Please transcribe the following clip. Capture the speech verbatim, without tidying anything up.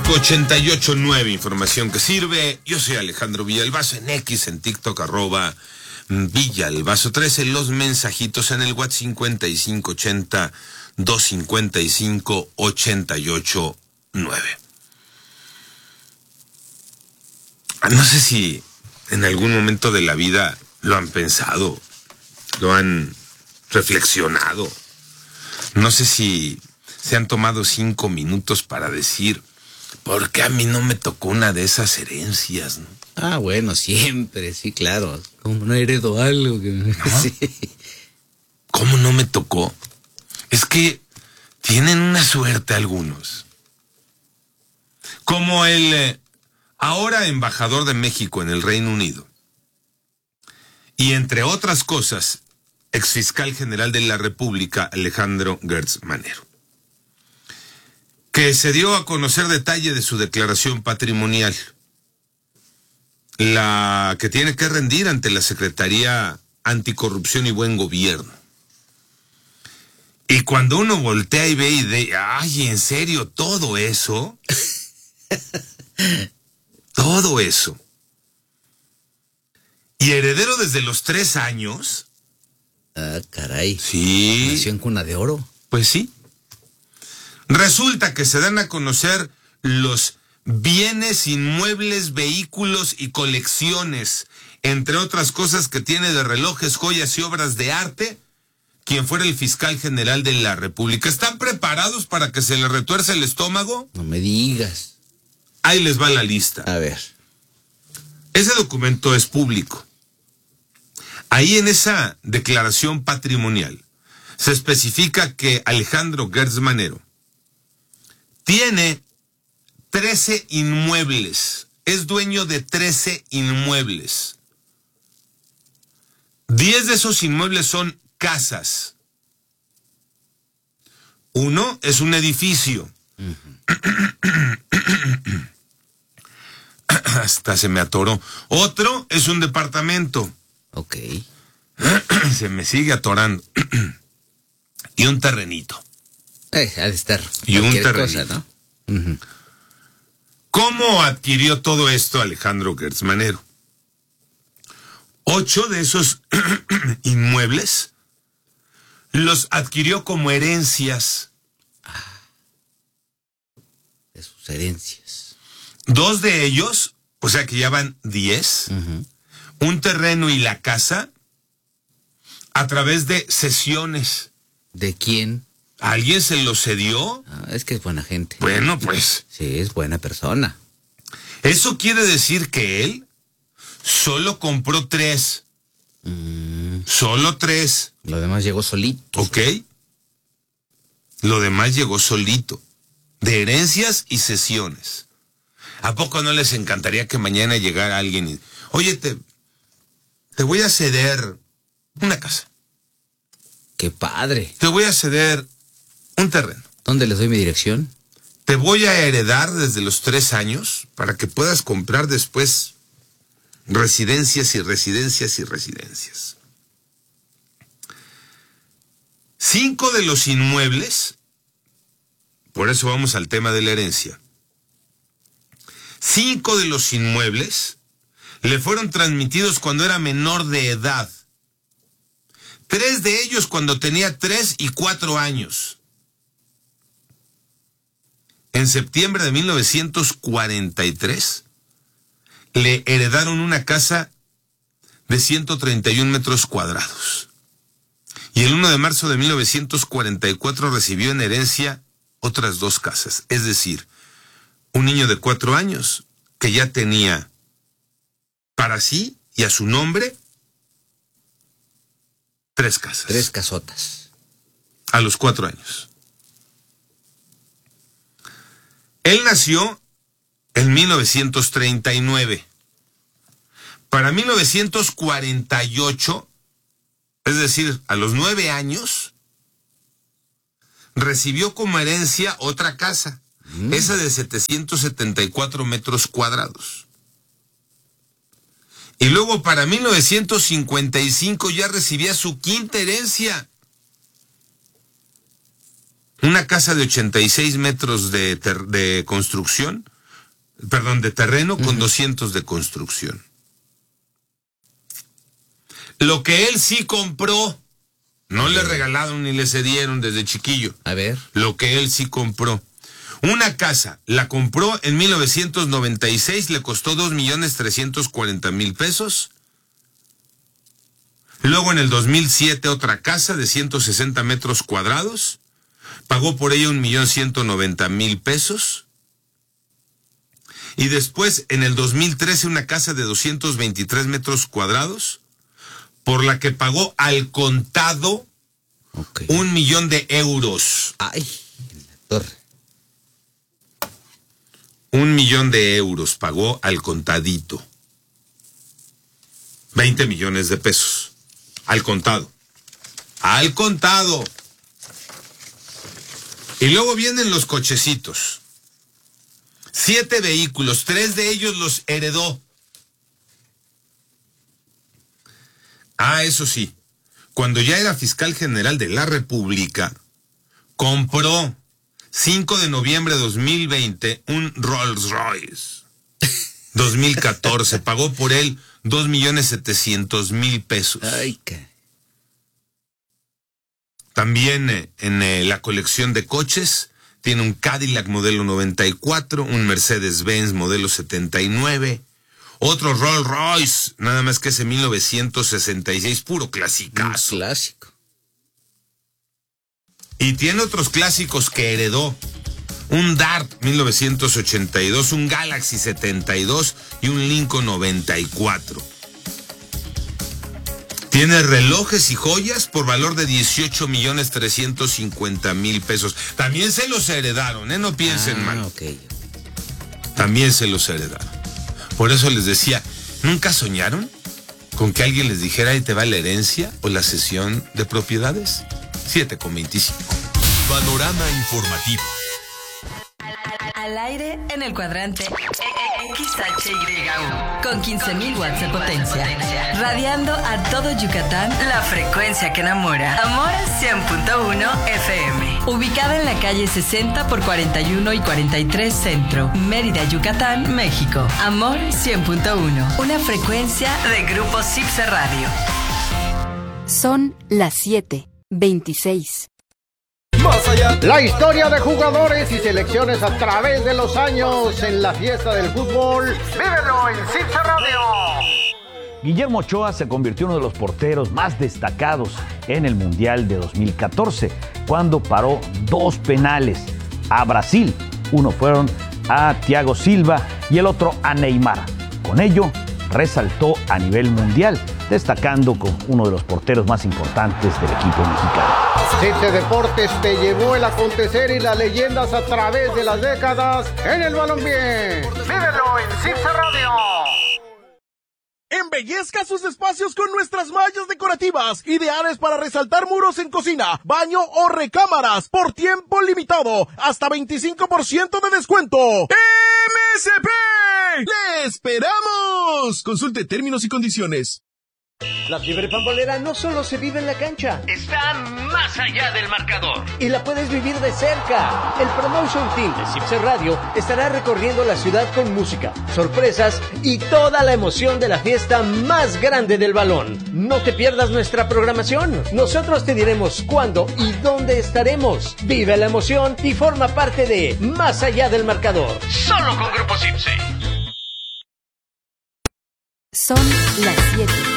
ochenta y ocho punto nueve, información que sirve. Yo soy Alejandro Villalbazo, en X, en TikTok, arroba Villalbazo trece. Los mensajitos en el WhatsApp cincuenta y cinco ochenta, doscientos cincuenta y cinco, ochenta y ocho nueve. No sé si en algún momento de la vida lo han pensado, lo han reflexionado. No sé si se han tomado cinco minutos para decir: ¿por qué a mí no me tocó una de esas herencias, no? Ah, bueno, siempre, sí, claro. Como no heredo algo que... ¿No? Sí. ¿Cómo no me tocó? Es que tienen una suerte algunos. Como el eh, ahora embajador de México en el Reino Unido. Y entre otras cosas, exfiscal general de la República, Alejandro Gertz Manero, que se dio a conocer detalle de su declaración patrimonial, la que tiene que rendir ante la Secretaría Anticorrupción y Buen Gobierno. Y cuando uno voltea y ve y de, ay, en serio, todo eso, todo eso, y heredero desde los tres años. Ah, caray. Sí. Nació en cuna de oro. Pues sí. Resulta que se dan a conocer los bienes inmuebles, vehículos y colecciones, entre otras cosas que tiene de relojes, joyas y obras de arte, quien fuera el fiscal general de la República. ¿Están preparados para que se les retuerce el estómago? No me digas. Ahí les va la lista. A ver. Ese documento es público. Ahí en esa declaración patrimonial se especifica que Alejandro Gertz Manero tiene trece inmuebles, es dueño de trece inmuebles. diez de esos inmuebles son casas. Uno es un edificio. Uh-huh. Hasta se me atoró. Otro es un departamento. Ok. Se me sigue atorando. Y un terrenito. Eh, ha de estar. Y un terrenito. Cosa, ¿no? Uh-huh. ¿Cómo adquirió todo esto Alejandro Gertz Manero? Ocho de esos inmuebles los adquirió como herencias. Ah, de sus herencias. Dos de ellos, o sea que ya van diez, uh-huh. Un terreno y la casa, a través de cesiones. ¿De quién? ¿Alguien se lo cedió? Ah, es que es buena gente. Bueno, pues. Sí, es buena persona. Eso quiere decir que él solo compró tres. Mm. Solo tres. Lo demás llegó solito. Ok. Lo demás llegó solito. De herencias y cesiones. ¿A poco no les encantaría que mañana llegara alguien y... Oye, te, te voy a ceder una casa. ¡Qué padre! Te voy a ceder un terreno. ¿Dónde les doy mi dirección? Te voy a heredar desde los tres años para que puedas comprar después residencias y residencias y residencias. Cinco de los inmuebles, por eso vamos al tema de la herencia. Cinco de los inmuebles le fueron transmitidos cuando era menor de edad. Tres de ellos cuando tenía tres y cuatro años. En septiembre de mil novecientos cuarenta y tres, le heredaron una casa de ciento treinta y un metros cuadrados. Y el uno de marzo de mil novecientos cuarenta y cuatro recibió en herencia otras dos casas. Es decir, un niño de cuatro años que ya tenía para sí y a su nombre tres casas. Tres casotas. A los cuatro años. Él nació en mil novecientos treinta y nueve. Para mil novecientos cuarenta y ocho, es decir, a los nueve años, recibió como herencia otra casa, mm. esa de setecientos setenta y cuatro metros cuadrados. Y luego para mil novecientos cincuenta y cinco ya recibía su quinta herencia. Una casa de ochenta y seis metros de, ter- de construcción perdón, de terreno con Ujú. doscientos de construcción. Lo que él sí compró, no le regalaron ni le cedieron desde chiquillo. A ver. Lo que él sí compró. Una casa, la compró en mil novecientos noventa y seis, le costó dos millones trescientos cuarenta mil pesos. Luego en el dos mil siete otra casa de ciento sesenta metros cuadrados, pagó por ella un millón ciento noventa mil pesos. Y después en el dos mil trece una casa de doscientos veintitrés metros cuadrados, por la que pagó al contado Ok. un millón de euros. Ay, en la torre. Un millón de euros pagó al contadito. veinte millones de pesos. Al contado. Al contado. Y luego vienen los cochecitos. Siete vehículos, tres de ellos los heredó. Ah, eso sí, cuando ya era fiscal general de la República, compró cinco de noviembre de dos mil veinte un Rolls Royce. dos mil catorce, pagó por él dos millones setecientos mil pesos. Ay, qué. También eh, en eh, la colección de coches tiene un Cadillac modelo noventa y cuatro, un Mercedes-Benz modelo setenta y nueve, otro Rolls Royce, nada más que ese mil novecientos sesenta y seis, puro Un clasicazo. clásico. Y tiene otros clásicos que heredó. Un Dart mil novecientos ochenta y dos, un Galaxy setenta y dos y un Lincoln noventa y cuatro. Tiene relojes y joyas por valor de dieciocho millones trescientos cincuenta mil pesos. También se los heredaron, ¿eh? No piensen Ah, mal. ok. También se los heredaron. Por eso les decía, ¿nunca soñaron con que alguien les dijera ahí te va la herencia o la cesión de propiedades? siete con veinticinco. Panorama informativo. Al aire en el cuadrante X H Y U con quince mil watts de potencia, radiando a todo Yucatán la frecuencia que enamora. Amor cien punto uno F M, ubicada en la calle sesenta por cuarenta y uno y cuarenta y tres Centro, Mérida, Yucatán, México. Amor cien punto uno, una frecuencia de Grupo Cipse Radio. Son las siete veintiséis. Más allá. La historia de jugadores y selecciones a través de los años en la fiesta del fútbol. Vívelo en Cipse Radio. Guillermo Ochoa se convirtió en uno de los porteros más destacados en el Mundial de dos mil catorce, cuando paró dos penales a Brasil. Uno fueron a Thiago Silva y el otro a Neymar. Con ello, resaltó a nivel mundial, destacando como uno de los porteros más importantes del equipo mexicano. Cipse Deportes te llevó el acontecer y las leyendas a través de las décadas en el balompié. Vívelo en Cipse Radio. Embellezca sus espacios con nuestras mallas decorativas, ideales para resaltar muros en cocina, baño o recámaras, por tiempo limitado, hasta veinticinco por ciento de descuento. ¡M S P! ¡Le esperamos! Consulte términos y condiciones. La fiebre pambolera no solo se vive en la cancha, está más allá del marcador. Y la puedes vivir de cerca. El Promotion Team de Cipse Radio estará recorriendo la ciudad con música, sorpresas y toda la emoción de la fiesta más grande del balón. No te pierdas nuestra programación. Nosotros te diremos cuándo y dónde estaremos. Vive la emoción y forma parte de Más allá del marcador. Solo con Grupo Cipse. Son las siete